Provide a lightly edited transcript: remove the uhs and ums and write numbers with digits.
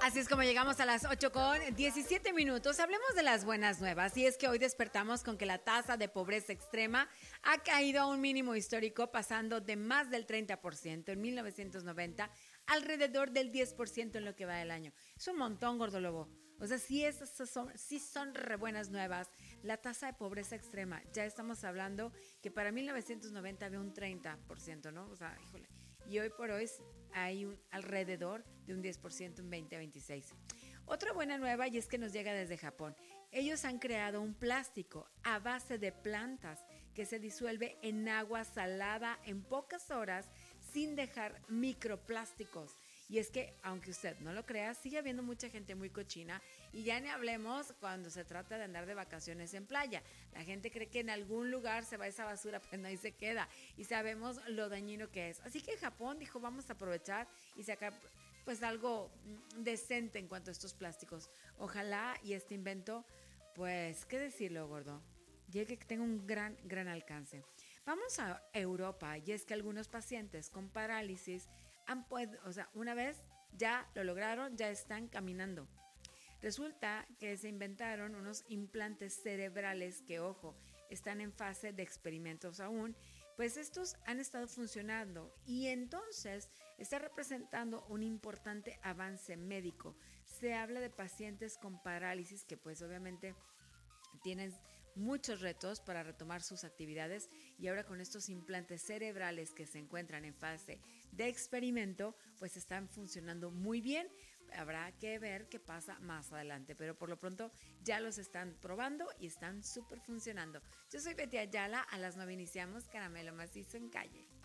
Así es como llegamos a las 8:17. Hablemos de las buenas nuevas. Y es que hoy despertamos con que la tasa de pobreza extrema ha caído a un mínimo histórico, pasando de más del 30% en 1990 alrededor del 10% en lo que va del año. Es un montón, Gordo Lobo. O sea, sí son re buenas nuevas. La tasa de pobreza extrema, ya estamos hablando que para 1990 había un 30%, ¿no? O sea, híjole. Y hoy por hoy hay alrededor de un 10% en 2026. Otra buena nueva y es que nos llega desde Japón. Ellos han creado un plástico a base de plantas que se disuelve en agua salada en pocas horas sin dejar microplásticos. Y es que, aunque usted no lo crea, sigue habiendo mucha gente muy cochina y ya ni hablemos cuando se trata de andar de vacaciones en playa. La gente cree que en algún lugar se va esa basura, pues no, ahí se queda. Y sabemos lo dañino que es. Así que Japón dijo, vamos a aprovechar y sacar pues algo decente en cuanto a estos plásticos. Ojalá y este invento, pues, ¿qué decirlo, gordo? Llegue que tenga un gran alcance. Vamos a Europa y es que algunos pacientes con parálisis una vez ya lo lograron, ya están caminando. Resulta que se inventaron unos implantes cerebrales que, ojo, están en fase de experimentos aún, pues estos han estado funcionando y entonces está representando un importante avance médico. Se habla de pacientes con parálisis que pues obviamente tienen muchos retos para retomar sus actividades y ahora con estos implantes cerebrales que se encuentran en fase de experimento, pues están funcionando muy bien. Habrá que ver qué pasa más adelante, pero por lo pronto ya los están probando y están súper funcionando. Yo soy Betty Ayala, a las 9 iniciamos Caramelo Macizo en Calle.